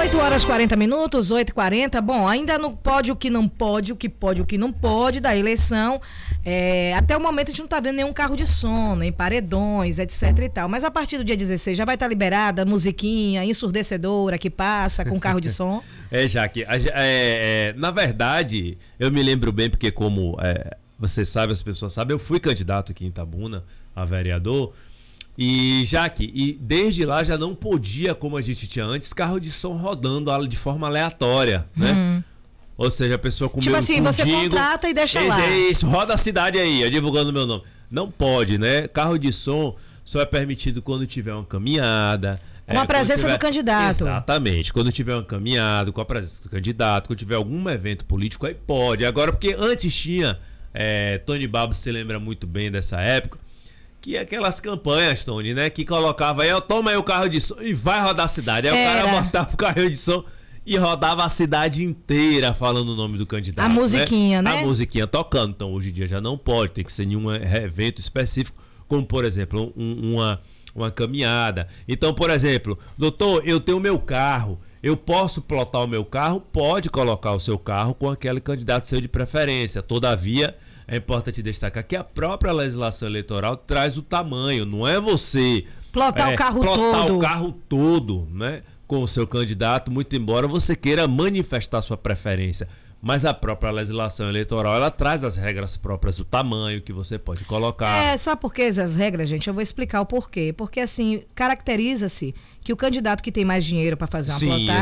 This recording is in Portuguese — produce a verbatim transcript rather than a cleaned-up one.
oito horas e quarenta minutos, oito e quarenta. Bom, ainda não pode o que não pode, o que pode, o que não pode da eleição. É, até o momento a gente não está vendo nenhum carro de som, nem paredões, etc e tal. Mas a partir do dia dezesseis já vai estar liberada a musiquinha ensurdecedora que passa com carro de som. É, Jaque, é, é, na verdade, eu me lembro bem porque como é, você sabe, as pessoas sabem, eu fui candidato aqui em Itabuna a vereador. E, Jaque, e desde lá já não podia, como a gente tinha antes, carro de som rodando de forma aleatória, né? Hum. Ou seja, a pessoa comeu tipo assim, um você contrata e deixa lá. É isso, roda a cidade aí, eu divulgando meu nome. Não pode, né? Carro de som só é permitido quando tiver uma caminhada. Com é, a presença tiver... do candidato. Exatamente. Quando tiver uma caminhada, com a presença do candidato, quando tiver algum evento político, aí pode. Agora, porque antes tinha, é, Tony Babo se lembra muito bem dessa época, que aquelas campanhas, Tony, né? Que colocava aí, toma aí o carro de som e vai rodar a cidade. Aí Era. o cara botava o carro de som e rodava a cidade inteira falando o nome do candidato. A musiquinha, né? né? A musiquinha tocando. Então, hoje em dia já não pode, tem que ser em um evento específico, como, por exemplo, um, uma, uma caminhada. Então, por exemplo, doutor, eu tenho meu carro, eu posso plotar o meu carro? Pode colocar o seu carro com aquele candidato seu de preferência. Todavia, é importante destacar que a própria legislação eleitoral traz o tamanho, não é você plotar é, o carro plotar todo. o carro todo, né, com o seu candidato, muito embora você queira manifestar sua preferência. Mas a própria legislação eleitoral, ela traz as regras próprias do tamanho que você pode colocar. É, sabe por que as regras, gente? Eu vou explicar o porquê. Porque, assim, caracteriza-se que o candidato que tem mais dinheiro para fazer uma Sim, plotagem,